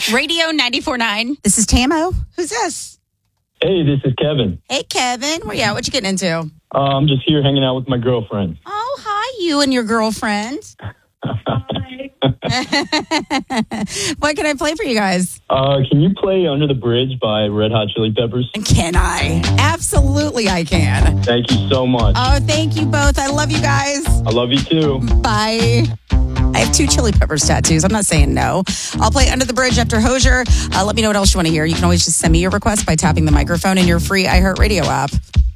Radio 94.9. This is Tamo. Who's this? Hey, this is Kevin. Hey, Kevin. Where you at? What you getting into? I'm just here hanging out with my girlfriend. Oh, hi, you and your girlfriend. Hi. What can I play for you guys? Can you play Under the Bridge by Red Hot Chili Peppers? Can I? Absolutely, I can. Thank you so much. Oh, thank you both. I love you guys. I love you too. Bye. I have 2 Chili Peppers tattoos. I'm not saying no. I'll play Under the Bridge after Hosier. Let me know what else you want to hear. You can always just send me your request by tapping the microphone in your free iHeartRadio app.